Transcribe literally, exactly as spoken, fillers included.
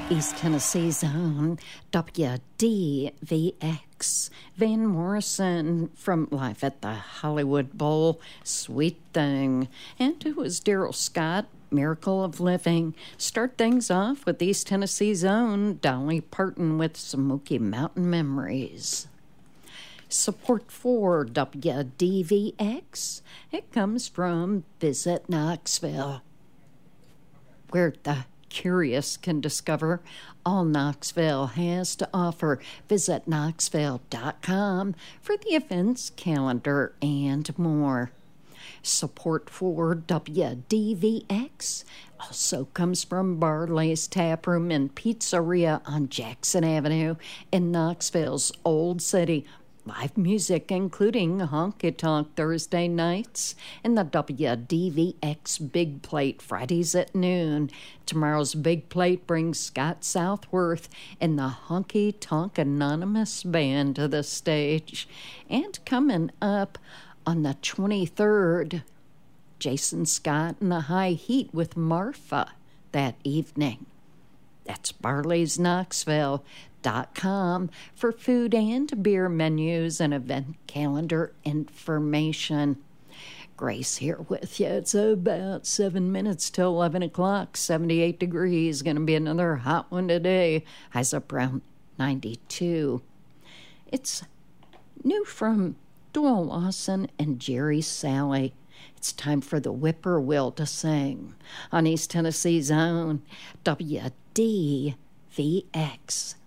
East Tennessee's own W D V X. Van Morrison from Live at the Hollywood Bowl, Sweet Thing. And it was Daryl Scott, Miracle of Living. Start things off with East Tennessee's own Dolly Parton with Smoky Mountain Memories. Support for W D V X, it comes from Visit Knoxville, where the curious can discover all Knoxville has to offer. Visit knoxville dot com for the events calendar and more. Support for W D V X also comes from Barley's Tap Room and Pizzeria on Jackson Avenue in Knoxville's Old City. Live music, including Honky Tonk Thursday nights and the W D V X Big Plate Fridays at noon. Tomorrow's Big Plate brings Scott Southworth and the Honky Tonk Anonymous Band to the stage. And coming up on the twenty-third, Jason Scott and the High Heat with Marfa that evening. That's Barley's Knoxville dot com for food and beer menus and event calendar information. Grace here with you. It's about seven minutes till eleven o'clock. seventy-eight degrees. Going to be another hot one today. Highs up around ninety-two. It's new from Doyle Lawson and Jerry Salley. It's time for the Whippoorwill to sing on East Tennessee's own W D V X.